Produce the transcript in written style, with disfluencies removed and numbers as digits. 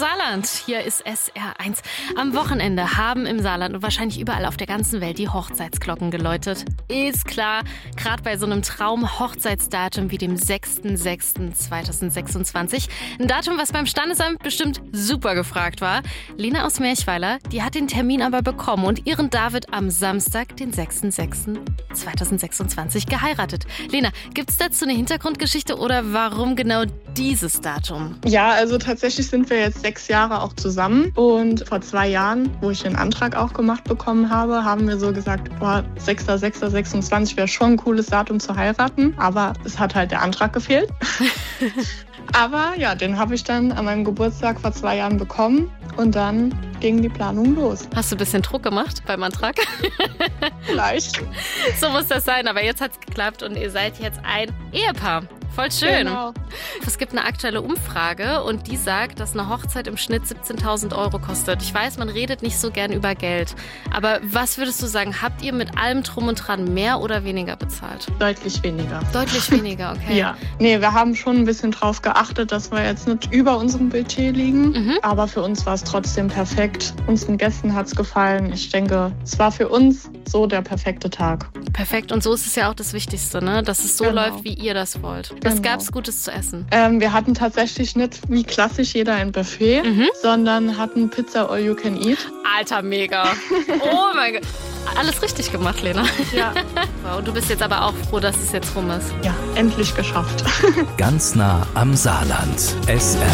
Saarland. Hier ist SR1. Am Wochenende haben im Saarland und wahrscheinlich überall auf der ganzen Welt die Hochzeitsglocken geläutet. Ist klar, gerade bei so einem Traum-Hochzeitsdatum wie dem 6.6.2026. Ein Datum, was beim Standesamt bestimmt super gefragt war. Lena aus Merchweiler, die hat den Termin aber bekommen und ihren David am Samstag, den 6.6.2026 geheiratet. Lena, gibt's dazu eine Hintergrundgeschichte oder warum genau dieses Datum? Ja, also tatsächlich sind wir jetzt 6 Jahre auch zusammen und vor 2 Jahren, wo ich den Antrag auch gemacht bekommen habe, haben wir so gesagt, 6.6.26 wäre schon ein cooles Datum zu heiraten, aber es hat halt der Antrag gefehlt. Aber ja, den habe ich dann an meinem Geburtstag vor 2 Jahren bekommen und dann ging die Planung los. Hast du ein bisschen Druck gemacht beim Antrag? Vielleicht. So muss das sein, aber jetzt hat's geklappt und ihr seid jetzt ein Ehepaar. Voll schön. Genau. Es gibt eine aktuelle Umfrage und die sagt, dass eine Hochzeit im Schnitt 17.000 Euro kostet. Ich weiß, man redet nicht so gern über Geld. Aber was würdest du sagen, habt ihr mit allem Drum und Dran mehr oder weniger bezahlt? Deutlich weniger. Deutlich weniger, okay. Ja. Nee, wir haben schon ein bisschen drauf geachtet, dass wir jetzt nicht über unserem Budget liegen. Mhm. Aber für uns war es trotzdem perfekt. Unseren Gästen hat es gefallen. Ich denke, es war für uns so der perfekte Tag. Perfekt. Und so ist es ja auch das Wichtigste, ne? Dass es so Genau. läuft, wie ihr das wollt. Was Genau. gab's Gutes zu essen? Wir hatten tatsächlich nicht wie klassisch jeder ein Buffet, sondern hatten Pizza All You Can Eat. Alter, mega. Oh mein Gott. Alles richtig gemacht, Lena. Ja. Und du bist jetzt aber auch froh, dass es jetzt rum ist. Ja, endlich geschafft. Ganz nah am Saarland. SR